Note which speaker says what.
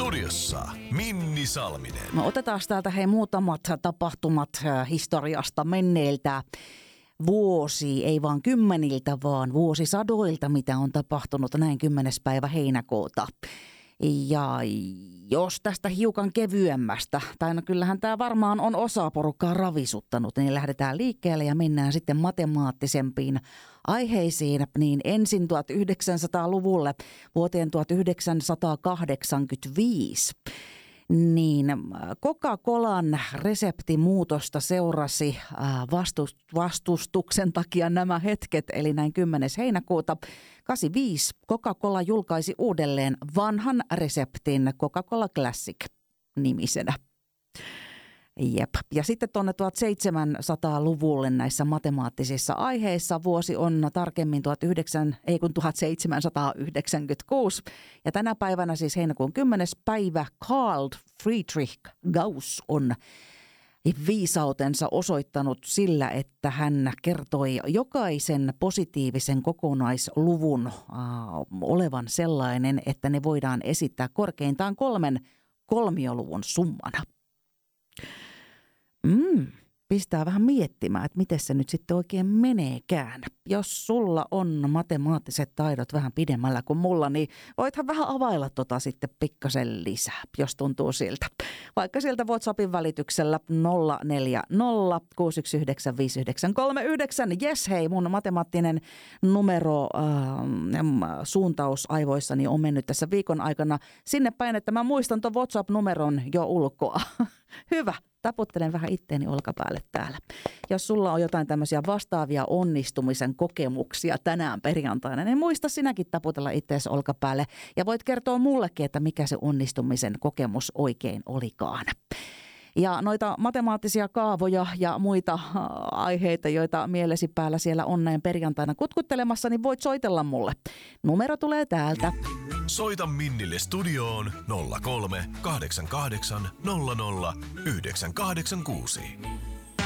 Speaker 1: Studiossa Minni Salminen.
Speaker 2: No otetaan täältä muutamat tapahtumat historiasta menneiltä vuosi, ei vaan kymmeniltä, vaan vuosisadoilta, mitä on tapahtunut näin 10. päivä heinäkuuta. Ja jos tästä hiukan kevyemmästä, tai no kyllähän tämä varmaan on osa porukkaa ravisuttanut, niin lähdetään liikkeelle ja mennään sitten matemaattisempiin aiheisiin, niin ensin 1900-luvulle vuoteen 1985. Niin Coca-Colan reseptimuutosta seurasi vastustuksen takia nämä hetket, eli näin 10. heinäkuuta 85 Coca-Cola julkaisi uudelleen vanhan reseptin Coca-Cola Classic-nimisenä. Jep. Ja sitten tuonne 1700-luvulle näissä matemaattisissa aiheissa vuosi on tarkemmin 1796. Ja tänä päivänä siis heinäkuun 10. päivä Carl Friedrich Gauss on viisautensa osoittanut sillä, että hän kertoi jokaisen positiivisen kokonaisluvun olevan sellainen, että ne voidaan esittää korkeintaan 3 kolmioluvun summana. Pistää vähän miettimään, että miten se nyt sitten oikein meneekään. Jos sulla on matemaattiset taidot vähän pidemmällä kuin mulla, niin voithan vähän availla sitten pikkasen lisää, jos tuntuu siltä. Vaikka sieltä WhatsAppin välityksellä 040 619 5939. Jes, hei, mun matemaattinen numero suuntaus aivoissani on mennyt tässä viikon aikana sinne päin, että mä muistan ton WhatsApp-numeron jo ulkoa. Hyvä. Taputtelen vähän itteeni olkapäälle täällä. Jos sulla on jotain tämmöisiä vastaavia onnistumisen kokemuksia tänään perjantaina, niin muista sinäkin taputella itteesi olkapäälle. Ja voit kertoa mullekin, että mikä se onnistumisen kokemus oikein olikaan. Ja noita matemaattisia kaavoja ja muita aiheita, joita mielesi päällä siellä on näin perjantaina kutkuttelemassa, niin voit soitella mulle. Numero tulee täältä.
Speaker 1: Soita Minnille studioon 03 88 00 986.